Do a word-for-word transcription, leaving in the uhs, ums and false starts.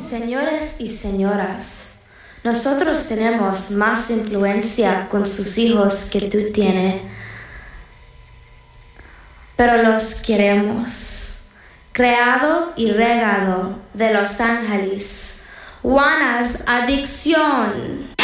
señores y señoras, nosotros tenemos más influencia con sus hijos que tú tienes, pero los queremos. Creado y regado de Los Ángeles, Juana's Adicción.